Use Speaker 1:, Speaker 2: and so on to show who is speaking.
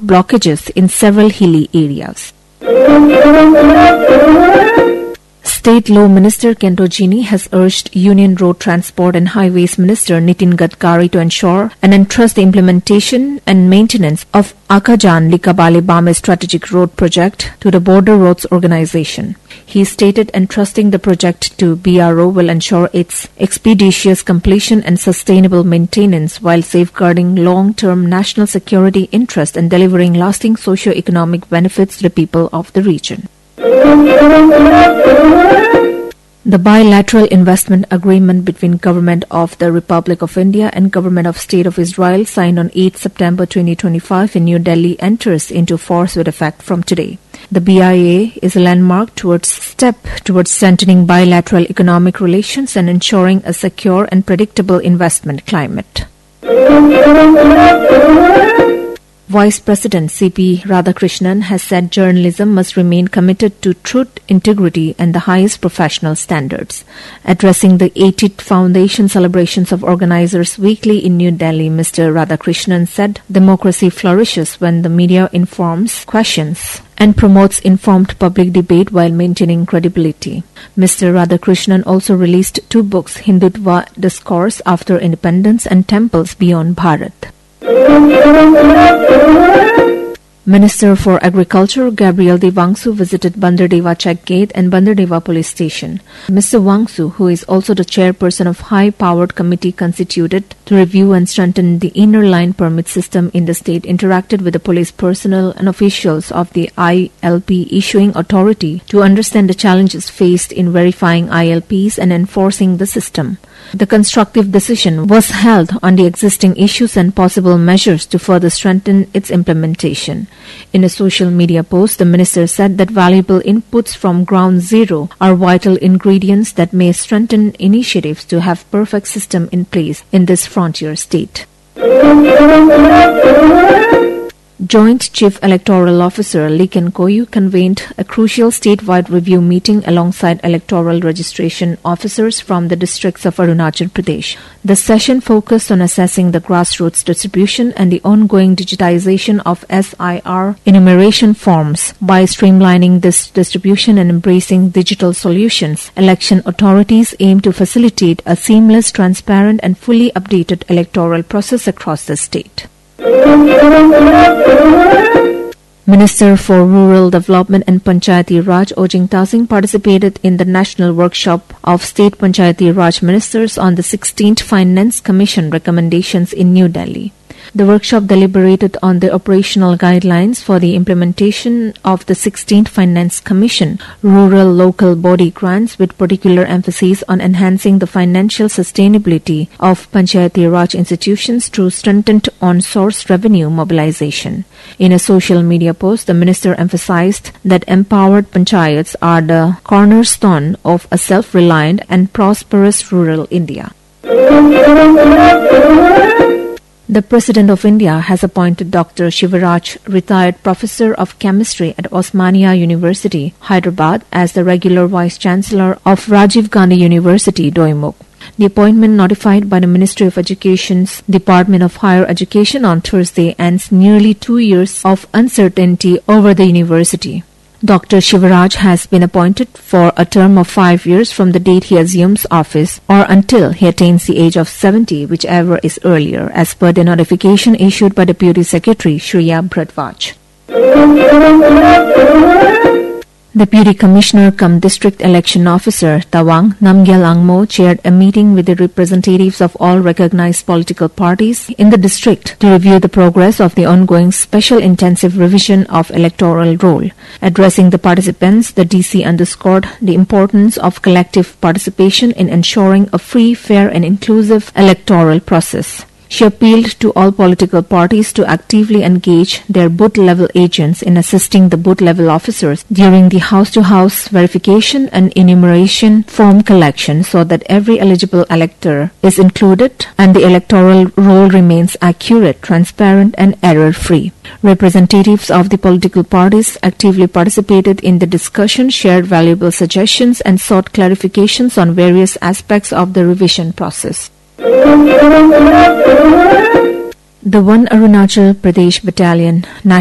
Speaker 1: blockages in several hilly areas. State Law Minister Kento Jini has urged Union Road Transport and Highways Minister Nitin Gadkari to ensure and entrust the implementation and maintenance of Akajan-Likabale-Bame strategic road project to the Border Roads Organization. He stated entrusting the project to BRO will ensure its expeditious completion and sustainable maintenance while safeguarding long-term national security interests and delivering lasting socio-economic benefits to the people of the region. The bilateral investment agreement between Government of the Republic of India and Government of State of Israel signed on 8 September 2025 in New Delhi enters into force with effect from today. The BIA is a landmark step towards strengthening bilateral economic relations and ensuring a secure and predictable investment climate. Vice President C.P. Radhakrishnan has said journalism must remain committed to truth, integrity and the highest professional standards. Addressing the 80th Foundation celebrations of Organizers Weekly in New Delhi, Mr. Radhakrishnan said, democracy flourishes when the media informs, questions and promotes informed public debate while maintaining credibility. Mr. Radhakrishnan also released 2 books, Hindutva Discourse After Independence and Temples Beyond Bharat. Minister for Agriculture Gabriel De Wangsu visited Bandardeva Check Gate and Bandardeva Police Station. Mr. Wangsu, who is also the chairperson of high-powered committee constituted to review and strengthen the inner line permit system in the state, interacted with the police personnel and officials of the ILP issuing authority to understand the challenges faced in verifying ILPs and enforcing the system. The constructive decision was held on the existing issues and possible measures to further strengthen its implementation. In a social media post, the minister said that valuable inputs from ground zero are vital ingredients that may strengthen initiatives to have perfect system in place in this frontier state. Joint Chief Electoral Officer Lee Ken Koyu convened a crucial statewide review meeting alongside electoral registration officers from the districts of Arunachal Pradesh. The session focused on assessing the grassroots distribution and the ongoing digitization of SIR enumeration forms. By streamlining this distribution and embracing digital solutions, election authorities aim to facilitate a seamless, transparent and fully updated electoral process across the state. Minister for Rural Development and Panchayati Raj Ojing Tasing participated in the National Workshop of State Panchayati Raj Ministers on the 16th Finance Commission recommendations in New Delhi. The workshop deliberated on the operational guidelines for the implementation of the 16th Finance Commission rural local body grants, with particular emphasis on enhancing the financial sustainability of Panchayati Raj institutions through strengthened on-source revenue mobilization. In a social media post, the minister emphasized that empowered panchayats are the cornerstone of a self-reliant and prosperous rural India. The President of India has appointed Dr. Shivaraj, retired Professor of Chemistry at Osmania University, Hyderabad, as the regular Vice-Chancellor of Rajiv Gandhi University, Doimuk. The appointment, notified by the Ministry of Education's Department of Higher Education on Thursday, ends nearly 2 years of uncertainty over the university. Dr. Shivaraj has been appointed for a term of 5 years from the date he assumes office or until he attains the age of 70, whichever is earlier, as per the notification issued by Deputy Secretary Shreya Bhardwaj. Deputy Commissioner cum District Election Officer Tawang Namgyal Angmo chaired a meeting with the representatives of all recognized political parties in the district to review the progress of the ongoing special intensive revision of electoral roll. Addressing the participants, the DC underscored the importance of collective participation in ensuring a free, fair and inclusive electoral process. She appealed to all political parties to actively engage their booth-level agents in assisting the booth-level officers during the house-to-house verification and enumeration form collection so that every eligible elector is included and the electoral roll remains accurate, transparent and error-free. Representatives of the political parties actively participated in the discussion, shared valuable suggestions and sought clarifications on various aspects of the revision process. The 1 Arunachal Pradesh Battalion,